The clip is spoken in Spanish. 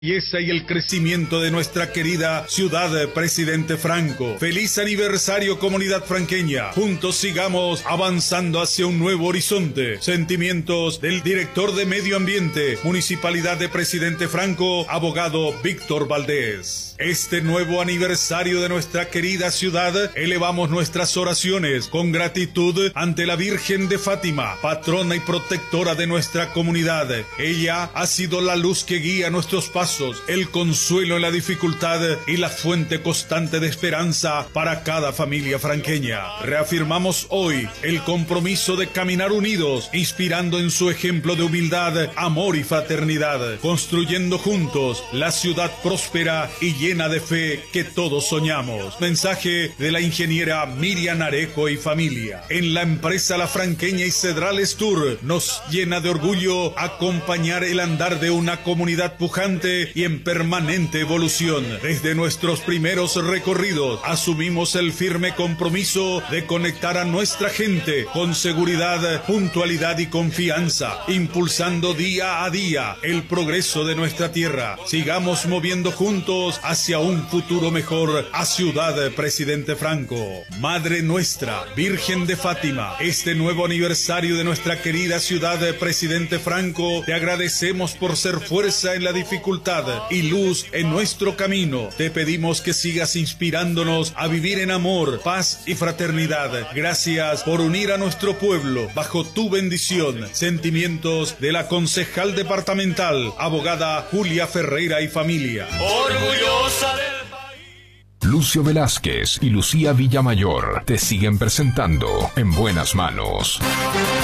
Y el crecimiento de nuestra querida ciudad Presidente Franco. Feliz aniversario, comunidad franqueña. Juntos sigamos avanzando hacia un nuevo horizonte. Sentimientos del director de Medio Ambiente, Municipalidad de Presidente Franco, abogado Víctor Valdés. Este nuevo aniversario de nuestra querida ciudad, elevamos nuestras oraciones con gratitud ante la Virgen de Fátima, patrona y protectora de nuestra comunidad. Ella ha sido la luz que guía nuestros pasos, el consuelo en la dificultad y la fuente constante de esperanza para cada familia franqueña. Reafirmamos hoy el compromiso de caminar unidos, inspirando en su ejemplo de humildad, amor y fraternidad, construyendo juntos la ciudad próspera y llena de fe que todos soñamos. Mensaje de la ingeniera Miriam Arejo y familia. En la empresa La Franqueña y Cedrales Tour nos llena de orgullo acompañar el andar de una comunidad pujante y en permanente evolución. Desde nuestros primeros recorridos asumimos el firme compromiso de conectar a nuestra gente con seguridad, puntualidad y confianza, impulsando día a día el progreso de nuestra tierra. Sigamos moviendo juntos hacia un futuro mejor a Ciudad Presidente Franco. Madre nuestra, Virgen de Fátima, este nuevo aniversario de nuestra querida ciudad Presidente Franco, te agradecemos por ser fuerza en la dificultad y luz en nuestro camino. Te pedimos que sigas inspirándonos a vivir en amor, paz y fraternidad. Gracias por unir a nuestro pueblo bajo tu bendición. Sentimientos de la concejal departamental, abogada Julia Ferreira y familia. Orgullosa del país. Lucio Velázquez y Lucía Villamayor te siguen presentando En Buenas Manos.